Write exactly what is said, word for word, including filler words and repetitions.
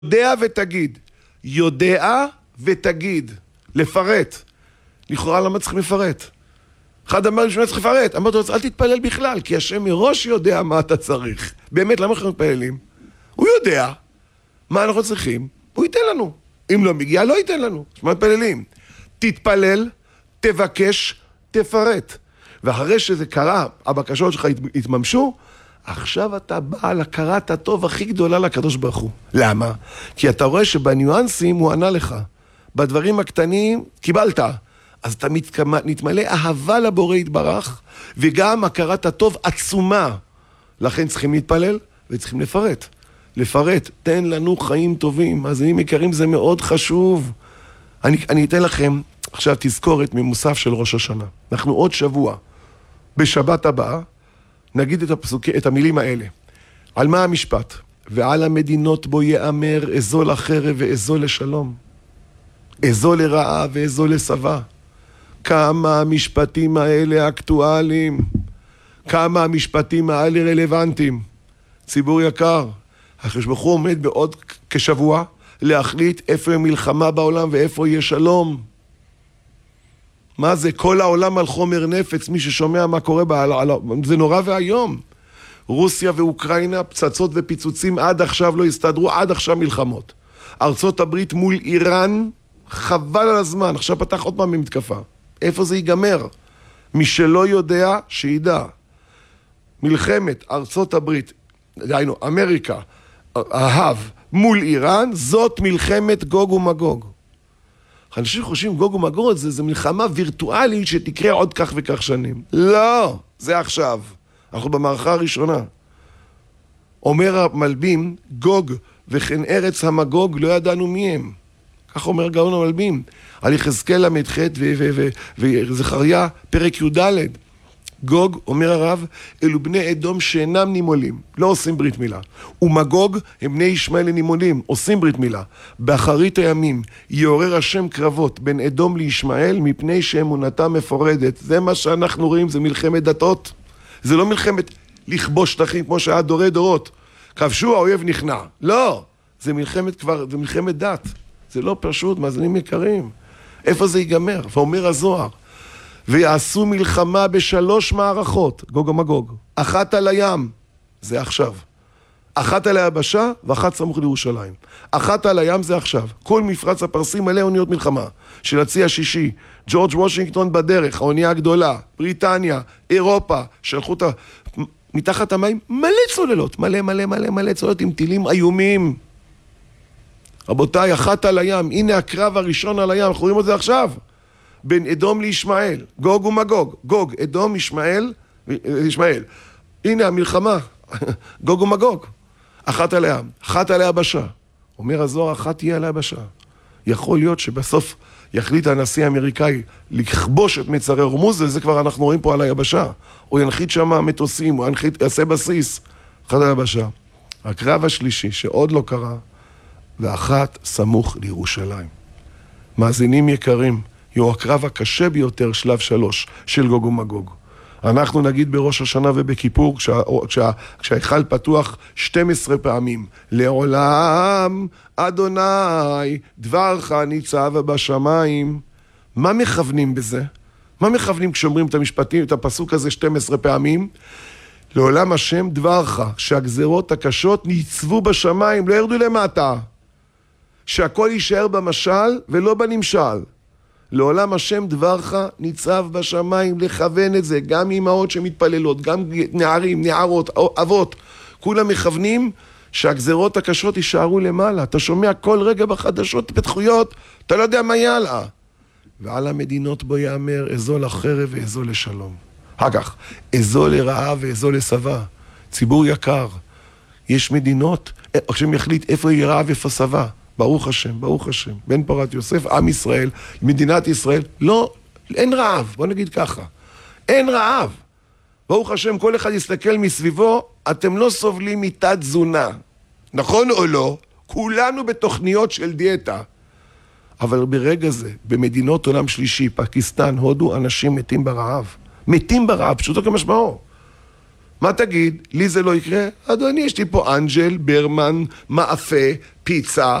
יודע ותגיד, יודע ותגיד, לפרט. לכאורה למה צריכים לפרט? אחד אמר לי שאני צריך לפרט, אמרתי לו, אל תתפלל בכלל, כי השם מראש יודע מה אתה צריך. באמת, למה אנחנו מתפללים? הוא יודע מה אנחנו צריכים, הוא ייתן לנו. אם לא מגיע, לא ייתן לנו. שמה מתפללים? תתפלל, תבקש, תפרט. ואחרי שזה קרה, הבקשות שלך התממשו, עכשיו אתה בא להכרת הטוב הכי גדולה לקדוש ברוך הוא. למה? כי אתה רואה שבניואנסים הוא ענה לך. בדברים הקטנים קיבלת. אז אתה מתמלא אהבה לבורא יתברך, וגם הכרת הטוב עצומה. לכן צריכים להתפלל וצריכים לפרט. לפרט, תן לנו חיים טובים. אז אם יקרים זה מאוד חשוב. אני, אני אתן לכם עכשיו תזכורת ממוסף של ראש השנה. אנחנו עוד שבוע, בשבת הבאה, נגיד את, הפסוק, את המילים האלה. על מה המשפט? ועל המדינות בו יאמר אזו לחרב ואזו לשלום. אזו לרעה ואזו לשבע. כמה המשפטים האלה אקטואליים. כמה המשפטים האלה רלוונטיים. ציבור יקר, הקדוש ברוך הוא עומד בעוד כשבוע להחליט איפה יהיה מלחמה בעולם ואיפה יהיה שלום. מה זה? כל העולם על חומר נפץ, מי ששומע מה קורה בעל... זה נורא והיום. רוסיה ואוקראינה, פצצות ופיצוצים עד עכשיו לא הסתדרו, עד עכשיו מלחמות. ארצות הברית מול איראן, חבל על הזמן, עכשיו פתח עוד פעם במתקפה. איפה זה ייגמר? מי שלא יודע, שידע. מלחמת ארצות הברית, דהיינו, אמריקה, אהב, מול איראן, זאת מלחמת גוג ומגוג. אנשים חושבים גוג ומגוג זה, זה מלחמה וירטואלית שתקרה עוד כך וכך שנים. לא, זה עכשיו. אנחנו במערכה הראשונה. אומר המלבים, גוג וכן ארץ המגוג לא ידענו מי הם. כך אומר גאון המלבים. על יחזקאל למד ח' וזכריה פרק י"ד. גוג, אומר הרב, אלו בני אדום שאינם נימולים, לא עושים ברית מילה. ומגוג הם בני ישמעאל לנימולים, עושים ברית מילה. באחרית הימים יעורר השם קרבות בין אדום לישמעאל מפני שאמונתם מפורדת. זה מה שאנחנו רואים, זה מלחמת דתות. זה לא מלחמת לכבוש שטחים כמו שהיה דורי דורות. כבשו, האויב נכנע. לא, זה מלחמת כבר, זה מלחמת דת. זה לא פשוט, מאזינים יקרים. איפה זה ייגמר? ואומר הזוהר, ויעשו מלחמה בשלוש מערכות, גוג ומגוג. אחת על הים, זה עכשיו. אחת על היבשה ואחת סמוך לירושלים. אחת על הים זה עכשיו. כל מפרץ הפרסים מלא אוניות מלחמה. של הצי השישי, ג'ורג' וושינגטון בדרך, האונייה הגדולה, בריטניה, אירופה, שלחו את ה... מתחת המים מלא צוללות, מלא מלא מלא מלא צוללות עם טילים איומים. רבותיי, אחת על הים, הנה הקרב הראשון על הים, אנחנו רואים את זה עכשיו. בין אדום לישמעאל, גוג ומגוג, גוג, אדום, ישמעאל, ישמעאל. הנה המלחמה, גוג ומגוג. אחת על הים, אחת על היבשה. אומר הזוהר, אחת תהיה על היבשה. יכול להיות שבסוף יחליט הנשיא האמריקאי לכבוש את מצרי הורמוז, זה כבר אנחנו רואים פה על היבשה. הוא ינחית שם מטוסים, הוא ינחית, יעשה בסיס. אחת על היבשה. הקרב השלישי שעוד לא קרה, ואחת סמוך לירושלים. מאזינים יקרים, יהיו הקרב הקשה ביותר, שלב שלוש, של גוג ומגוג. אנחנו נגיד בראש השנה ובכיפור, כשה, כשה, כשהיכל פתוח שתים עשרה פעמים, לעולם אדוני דברך ניצב בשמיים. מה מכוונים בזה? מה מכוונים כשאומרים את המשפטים, את הפסוק הזה שתים עשרה פעמים? לעולם השם דברך, שהגזרות הקשות ניצבו בשמיים, לא ירדו למטה. שהכל יישאר במשל ולא בנמשל. לעולם השם דברך ניצב בשמיים, לכוון את זה, גם אמהות שמתפללות, גם נערים, נערות, אבות, כולם מכוונים שהגזרות הקשות יישארו למעלה. אתה שומע כל רגע בחדשות, פתחויות, אתה לא יודע מה יעלה. ועל המדינות בו יאמר, אזו לחרב ואזו לשלום. אחר אזו לרעה ואזו לשבע. ציבור יקר, יש מדינות, עכשיו יחליט איפה יהיה רעה ואיפה שבע. ברוך השם, ברוך השם, בן פורת יוסף, עם ישראל, מדינת ישראל, לא, אין רעב, בוא נגיד ככה, אין רעב. ברוך השם, כל אחד יסתכל מסביבו, אתם לא סובלים מתת תזונה, נכון או לא? כולנו בתוכניות של דיאטה, אבל ברגע זה, במדינות עולם שלישי, פקיסטן, הודו, אנשים מתים ברעב, מתים ברעב, פשוטו כמשמעו. מה תגיד? לי זה לא יקרה? אדוני, יש לי פה אנג'ל, ברמן, מאפה, פיצה,